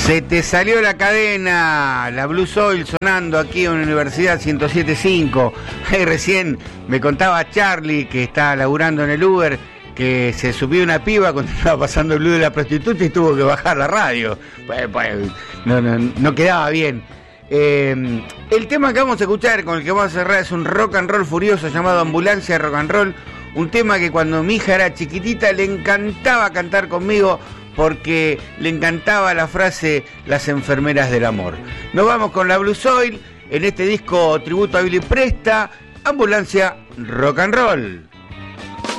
Se te salió la cadena, la Blue Soil sonando aquí en Universidad 107.5. Recién me contaba Charlie, que está laburando en el Uber, que se subió una piba cuando estaba pasando el Blue de la prostituta y tuvo que bajar la radio. Pues, no quedaba bien. El tema que vamos a escuchar, con el que vamos a cerrar, es un rock and roll furioso llamado Ambulancia Rock and Roll. Un tema que cuando mi hija era chiquitita le encantaba cantar conmigo, porque le encantaba la frase "las enfermeras del amor". Nos vamos con la Blue Soil en este disco tributo a Billy Presta, Ambulancia Rock and Roll.